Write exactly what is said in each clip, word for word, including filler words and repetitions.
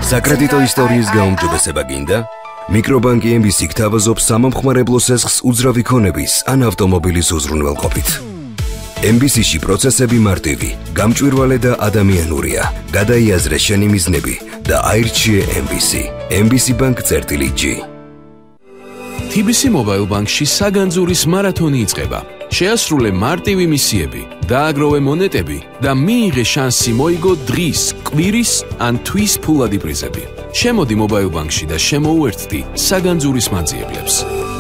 საკრედიტო ისტორიის გაუმჯობესება გინდა? მიკრობანკი ემ ბი სი გთავაზობს სამომხმარებლო სესხს უძრავი ქონების ან ავტომობილის უზრუნველყოფით. ემ ბი სი-ში პროცესები მარტივი, გამჭვირვალე და ადამიანურია. გადაიაზრე შენი მიზნები და აირჩიე ემ ბი სი. ემ ბი სი Bank წერტილი G. თი ბი სი Mobile Bank-ში საგანძურის მარათონი იწყება. შეასრულე მარტივი მისიები, დააგროვე მონეტები და მიიღე შანსი მოიგო დღის, კვირის ან თვის ფულადი პრიზები. შემოდი Mobile Bank-ში და შემოუერთდი საგანძურის მანძიებლებს.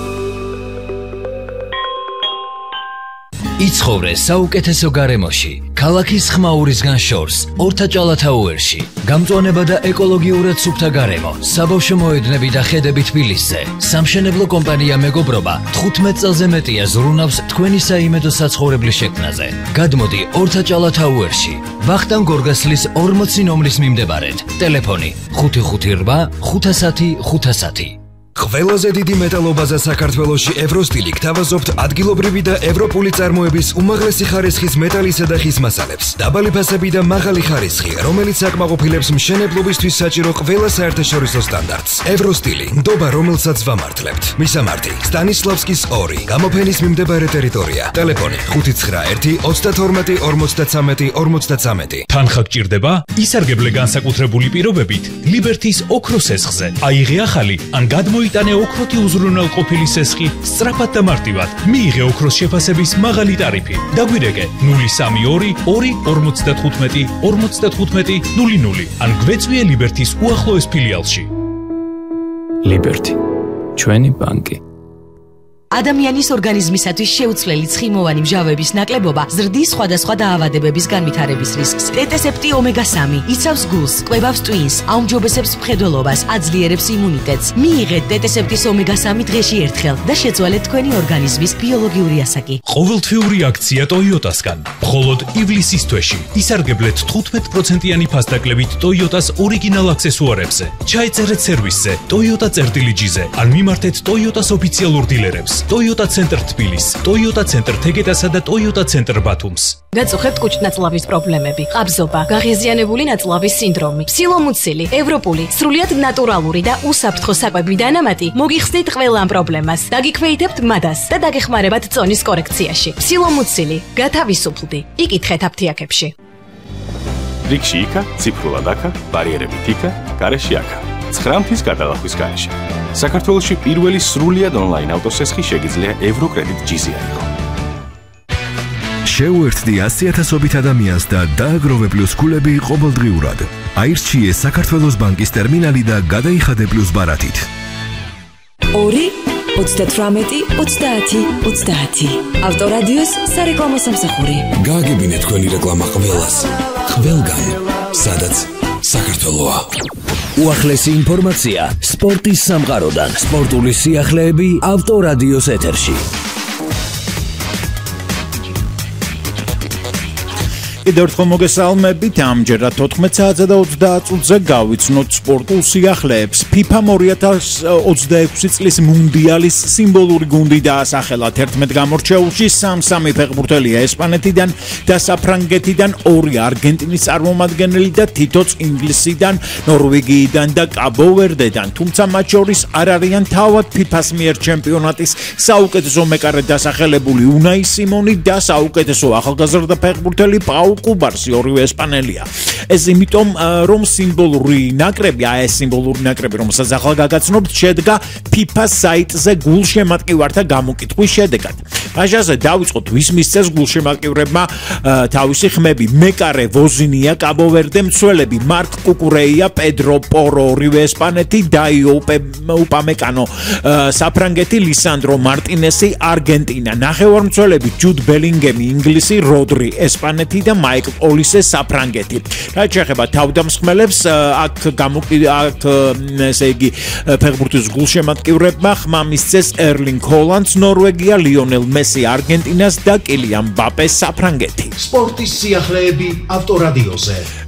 იცხოვრე საუკეთესო გარემოში, ქალაქის ხმაურისგან შორს, ორთაჭალათაუერში, გამწვანება და ეკოლოგიურად სუფთა გარემო, საბავშვო მოედნები და ხედები თბილისზე. სამშენებლო კომპანია მეგობრობა თხუთმეტ წელზე მეტია ზრუნავს თქვენი საიმედო საცხოვრებლის შექმნაზე. გადმოდი ორთაჭალათაუერში, ვახტანგ გორგასლის ორმოცი ნომრის მიმდებარედ. ტელეფონი ხუთი ხუთი რვა ხუთასათი ხუთასათი. ყველაზე დიდი მეტალობაზე საქართველოში ევროსტილი გთავაზობთ ადგილობრივი და ევროპული წარმოების უმაღლესი ხარისხის მეტალისა და ხის მასალებს. დაბალი ფასები და მაღალი ხარისხი, რომელიც აკმაყოფილებს მშენებლობისთვის საჭირო ყველა საერთაშორისო სტანდარტს. ევროსტილი, ნდობა, რომელსაც ვამართლებთ. მისამართი: სტანისლავსკის ორი, გამოფენის მიმდებარე ტერიტორია. ტელეფონი ხუთი ცხრა ერთი ოცდათორმეტი ორმოცდაცამეტი ორმოცდაცამეტი. თანხა გჭირდება? ისარგებლე განსაკუთრებული პირობებით ლიბერთის ოქროს სესხზე. აიღე ახალი ან გადმოიტანე ოქროთი უზრუნველყოფილი სესხი სწრაფად და მარტივად. მიიღე ოქროს შეფასების მაღალი ტარიფი. დაგვირეკე ნული სამი ორი ორი ორმოცდათხუთმეტი ორმოცდათხუთმეტი ნული ნული ან გვეწვიე ლიბერთის უახლოეს ფილიალში. ლიბერთი, ჩვენი ბანკი. ადამიანის ორგანიზმისათვის შეუცვლელი ცხიმოვანი მჟავების ნაკლებობა ზრდის სხვადასხვა დაავადებების განვითარების რისკს. ტეტესეპტი ომეგა სამი იცავს გულს, კვებავს ტვინს, აუმჯობესებს მხედველობას, აძლიერებს იმუნიტეტს. მიიღეთ ტეტესეპტის ომეგა სამი დღეში ერთხელ და შეცვალეთ თქვენი ორგანიზმის ბიოლოგიური ასაკი. ყოველთვიური აქცია ტოიოტასგან. მხოლოდ ივლისის თვეში ისარგებლეთ თხუთმეტ პროცენტიანი ფასდაკლებით ტოიოტას ორიგინალ აქსესუარებზე. ჩაეწერეთ სერვისზე ტოიოტა წერტილი G-ზე ან მიმართეთ ტოიოტას ოფიციალურ დილერებს. Toyota Center თბილის, Toyota Center თეგეტასა და Toyota Center ბათუმს. გაწუხებთ კუჭ-ნაწლავის პრობლემები, ყაბზობა, გაღიზიანებული ნაწლავის სინდრომი, ფსილომუცილი, ევროპული, სრულიად ნატურალური და უსაფრთხო საკვები დანამატი, მოგიხსნით ყველა ამ პრობლემას. დაგიქვეითებთ მადას და დაგეხმარებათ წონის კორექციაში. ფსილომუცილი, გათავისუფლდი. იკითხეთ აფთიაქებში. რიგში იქა, ციფრულად აქა, ბარიერებით იქა, გარეშე აქა. ცხრამთის გადალახვის გარეშე. საქართველოში პირველი სრულიად ონლაინ ავტოსესხი შეგიძლია ევროკრედიტ G-ზე აიღო. შეუერთდი ასი ათასობით ადამიანს და დააგროვე პლუს ქულები ყოველდღიურად. აირჩიე საქართველოს ბანკის ტერმინალი და გადაიხადე პლუს ბარათით. ორი ოცდათვრამეტი ოცდაათი ოცდაათი. ავტორადიოს სარეკლამო სამსახური. გააგებინე თქვენი რეკლამა ყველას. ყველგან, სადაც საქართველოა. უახლესი ინფორმაცია სპორტის სამყაროდან. სპორტული სიახლეები ავტორადიოს ეთერში. კიდევ ერთხელ მოგესალმებით. ამჯერად თოთხმეტ საათსა და ოცდაათ წუთზე გავიცნოთ სპორტულ სიახლეებს. FIFA ორი ათას ოცდაექვსი წლის მუნდიალის სიმბოლური გუნდი დაასახელა. თერთმეტ გამორჩეულში სამ-სამი ფეხბურთელია ესპანეთიდან და საფრანგეთიდან, ორი არგენტინის წარმომადგენელი და თითოც ინგლისიდან, ნორვეგიიდან და კაბო-ვერდედან. თუმცა მათ შორის არ არიან თავად FIFA-ს მიერ ჩემპიონატის საუკეთესო მეკარედ დასახელებული უნაი სიმონი და საუკეთესო ახალგაზრდა ფეხბურთელი პაულ კუბარსი, ორივე ესპანელია. ეს იმიტომ რომ სიმბოლური ნაკრები, აი ეს სიმბოლური ნაკრები, რომელსაც ახლა გაგაცნობთ, შედგა FIFA-ს საიტზე გულშემატკივართა გამოკითხვის შედეგად. ბაჟაზე დავიწყოთ, ვის მისცეს გულშემატკივრებმა თავისი ხმები. მეკარე ვოზინია, კაბო-ვერდე, მცველები მარკ კუკურეია, პედრო პორო, ორივე ესპანეთი, დაიო უპამეკანო, საფრანგეთი, ლისანდრო მარტინესი, არგენტინა. ნახევარმცველები ჯუდ ბელინგემი, ინგლისი, როდრი, ესპანეთი და მაიკლ ოლისე, საფრანგეთი. რაც შეეხება თავდამსხმელებს, აქ აქ ესე იგი ფეხბურთის გულშემატკივრებმა ხმა მისცეს ერლინგ ჰოლანდს, ნორვეგია, ლიონელ მესი, არგენტინას და კილიან მბაპეს, საფრანგეთი. სპორტის სიახლეები ავტორადიოზე.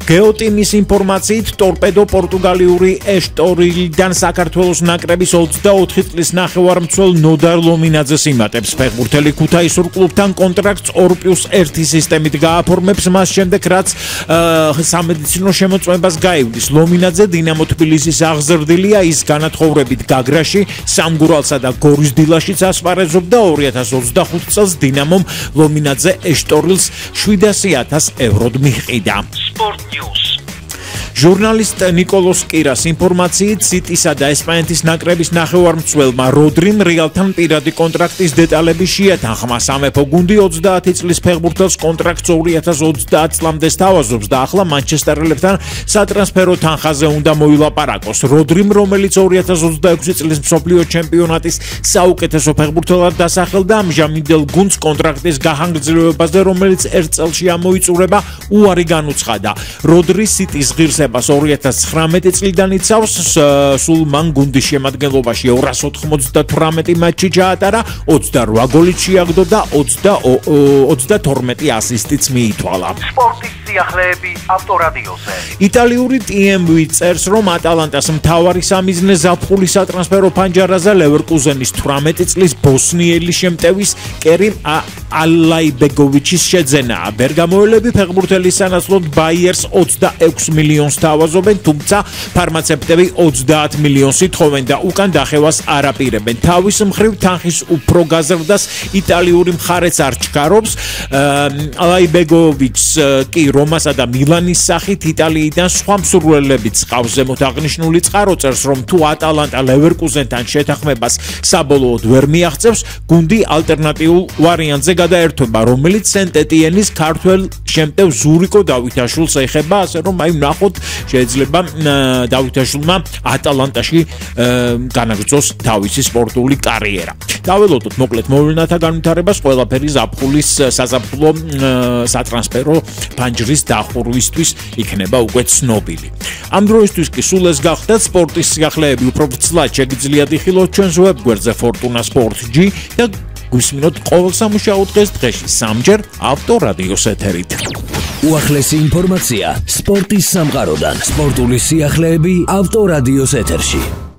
გეოტიმის ინფორმაციით ტორპედო პორტუგალიური ეშტორილიდან საქართველოს ნაკრების ოცდაოთხი წლის ნახევარმცველ ნოდარ ლომინაძეს იმატებს. ფეხბურთელი ქუთაისურ კლუბთან კონტრაქტს ორი პლუს ერთი სისტემით გააფორმებს მას შემდეგ, რაც სამედიცინო შემოწმებას გაივლის. ლომინაძე დინამო თბილისის აღზრდილია, ის განათხოვრებით გაგრაში, სამგურალსა და გორის დილაშიც ასპარეზობდა. ორი ათას ოცდახუთი წელს დინამომ ლომინაძე ეშტორილს შვიდასი ათას ევროდ მიჰყიდა. Sport News. ჟურნალისტ ნიკოლოს კირას ინფორმაციით სიტისა და ესპანეთის ნაკრების ნახევარმცველმა როდრიმ რეალთან პირადი კონტრაქტის დეტალები შეათანხმა. სამეფო გუნდი ოცდაათი წლის ფეხბურთელს კონტრაქტს ორი ათას ოცდაათ წლამდე სთავაზობს და ახლა მანჩესტერელებთან სატრანსფერო თანხაზე უნდა მოილაპარაკოს. როდრიმ, რომელიც ორი ათას ოცდაექვსი წლის მსოფლიო ჩემპიონატის საუკეთესო ფეხბურთელად დასახელდა, ამჟამინდელ გუნდს კონტრაქტის გახანგრძლივებაზე, რომელიც ერთ წელში ამოიწურება, უარი განუცხადა. როდრი სიტის ღირს ორი ათას ცხრამეტი წლიდან იცავს, სულ მან გუნდის შემადგენლობაში ორას ოთხმოცდათვრამეტი მატჩი ჩაატარა, ოცდარვა გოლით შეაგდო და ოცდათორმეტი ასისტიც მიითვალა. სპორტის სიახლეები ავტორადიოზე. იტალიური ტი ემ ვი წერს, რომ ატალანტას მთავარი სამიზნე ზაფხული სატრანსფერო ფანჯარაზე ლევერკუზენის თვრამეტი წლის ბოსნიელი შემტევის კერიმ ალაიბეგოვიჩის შეძენაა. ბერგამოელები ფეხბურთელის სანაცვლოდ ბაიერს ოცდაექვსი მილიონს თავაზობენ, თუმცა ფარმაცევტები ოცდაათ მილიონს ითხოვენ და უკან დახევას არ აპირებენ. თავის მხრივ თანხის უფრო გაზრდას იტალიური მხარეც არ ჩქარობს. ალაიბეგოვიჩს კი რომასა და მილანის სახით იტალიიდან სხვა მსურველებიც ყავს. ზემოთ აღნიშნული წყარო წერს, რომ თუ ატალანტა ლევერკუზენთან შეთანხმებას საბოლოოდ ვერ მიაღწევს, გუნდი ალტერნატიულ ვარიანტზე გადაერთვება, რომელიც სენტ-ეტიენის ქართველ შემტევ ზურიკო დავითაშვილს ეხება, ასე რომ აი ვნახოთ, შეიძლება დავითაშვილმა ატალანტაში განაგრძოს თავისი სპორტული კარიერა. დაველოდოთ მოკლედ მოვლენათა განვითარებას, ყველაფერი ზაფხულის საზაფხულო სატრანსფერო ფანჯრის დახურვისთვის იქნება უკვე ცნობილი. ამ დროისთვის კი სულ ეს გახდათ სპორტის სიახლეები, უფრო ცლად შეგიძლიათ იხილოთ ჩვენს ვებგვერდზე Fortuna Sport G და გვისმინოთ ყოველ სამუშაო დღეს დღეში სამჯერ ავტორადიოს ეთერით. უახლესი ინფორმაცია სპორტის სამყაროდან. სპორტული სიახლეები ავტორადიოს ეთერში.